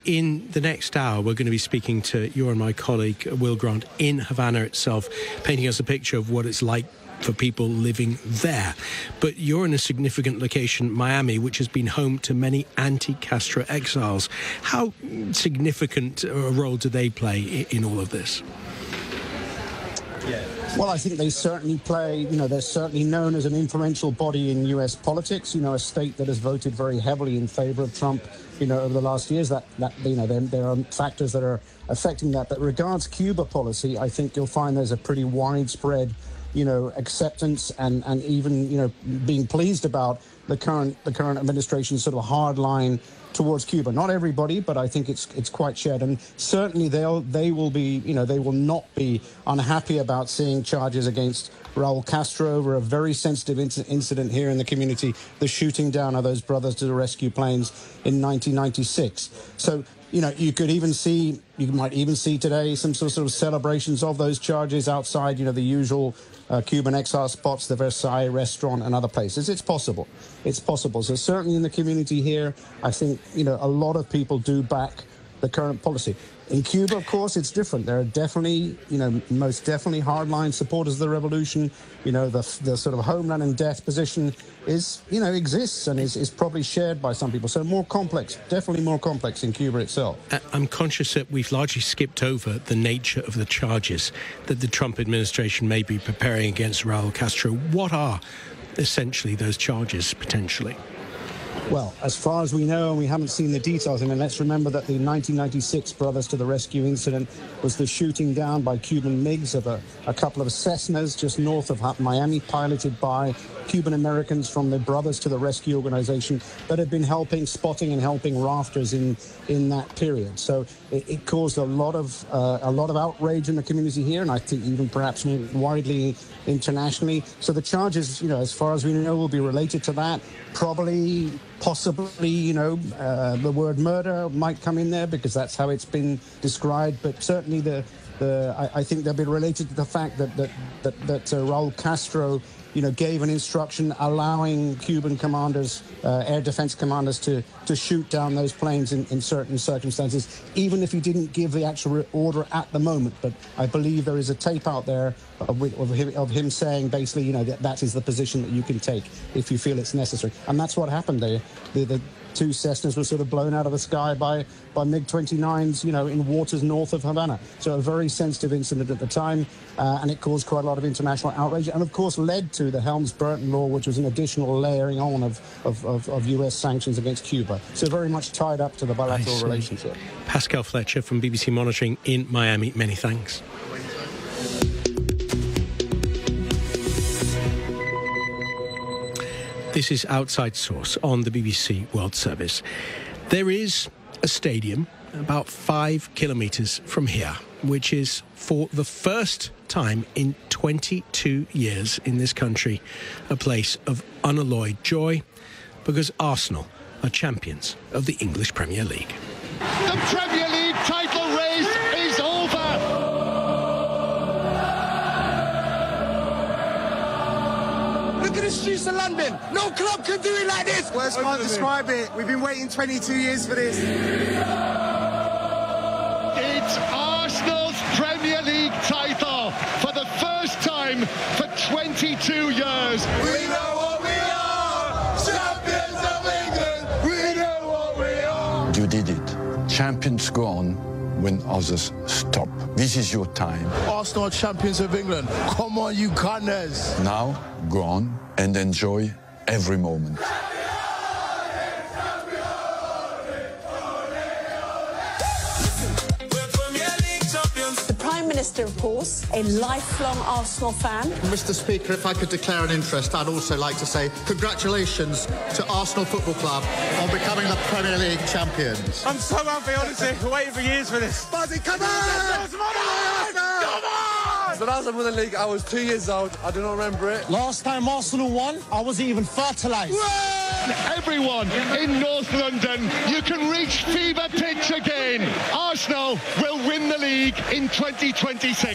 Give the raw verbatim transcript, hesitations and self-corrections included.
In the next hour, we're going to be speaking to you and my colleague, Will Grant, in Havana itself, painting us a picture of what it's like for people living there. But you're in a significant location, Miami, which has been home to many anti-Castro exiles. How significant a role do they play in all of this? Yeah. Well, I think they certainly play, you know, they're certainly known as an influential body in U S politics, you know, a state that has voted very heavily in favor of Trump, you know, over the last years. That, that you know, there, there are factors that are affecting that. But regards Cuba policy, I think you'll find there's a pretty widespread, you know, acceptance and, and even, you know, being pleased about the current the current administration's sort of hard line towards Cuba. Not everybody, but I think it's it's quite shared. And certainly they'll they will be, you know, they will not be unhappy about seeing charges against Raul Castro over a very sensitive inc incident here in the community, the shooting down of those brothers to the rescue planes in nineteen ninety-six. So, you know, you could even see, you might even see today some sort of, sort of celebrations of those charges outside, you know, the usual uh, Cuban exile spots, the Versailles restaurant and other places. It's possible. It's possible. So certainly in the community here, I think, you know, a lot of people do back the current policy. In Cuba, of course, it's different. There are definitely, you know, most definitely hardline supporters of the revolution. You know, the, the sort of homeland and death position is, you know, exists and is, is probably shared by some people. So more complex, definitely more complex in Cuba itself. I'm conscious that we've largely skipped over the nature of the charges that the Trump administration may be preparing against Raul Castro. What are essentially those charges, potentially? Well, as far as we know, and we haven't seen the details, I mean, let's remember that the nineteen ninety-six Brothers to the Rescue incident was the shooting down by Cuban MiGs of a, a couple of Cessnas just north of Miami, piloted by Cuban Americans from the Brothers to the Rescue organization that had been helping, spotting and helping rafters in in that period. So it, it caused a lot of uh, a lot of outrage in the community here, and I think even perhaps more widely internationally. So the charges, you know, as far as we know, will be related to that. Probably, possibly, you know, uh, the word murder might come in there because that's how it's been described. But certainly, the the I, I think they'll be related to the fact that that that, that uh, Raul Castro, you know, gave an instruction allowing Cuban commanders, uh, air defense commanders, to to shoot down those planes in, in certain circumstances, even if he didn't give the actual order at the moment. But I believe there is a tape out there of, of, him, of him saying basically, you know, that that is the position that you can take if you feel it's necessary. And that's what happened there. The, the two Cessnas were sort of blown out of the sky by, by MiG twenty-nines, you know, in waters north of Havana. So a very sensitive incident at the time, uh, and it caused quite a lot of international outrage, and of course led to the Helms-Burton Law, which was an additional layering on of, of, of, of U S sanctions against Cuba. So very much tied up to the bilateral relationship. Pascal Fletcher from B B C Monitoring in Miami, many thanks. This is Outside Source on the B B C World Service. There is a stadium about five kilometres from here, which is for the first time in twenty-two years in this country, a place of unalloyed joy, because Arsenal are champions of the English Premier League. The Premier League title race is over! Look at the streets of London. No club can do it like this. Worst can't describe it. We've been waiting twenty-two years for this. It's Arsenal's Premier League title for the first time for twenty-two years. We know what we are. Champions of England. We know what we are. You did it. Champions go on when others stop. This is your time. Arsenal are champions of England. Come on, you Gunners. Now, go on and enjoy every moment. The Prime Minister, of course, a lifelong Arsenal fan. Mister Speaker, if I could declare an interest, I'd also like to say congratulations to Arsenal Football Club on becoming the Premier League champions. I'm so happy, honestly. Waiting for years for this. Buzzy, come on! Come on! Come on! The last time we won the league, I was two years old. I do not remember it. Last time Arsenal won, I wasn't even fertilised. Everyone in North London, you can reach fever pitch again. Arsenal will win the league in twenty twenty-six.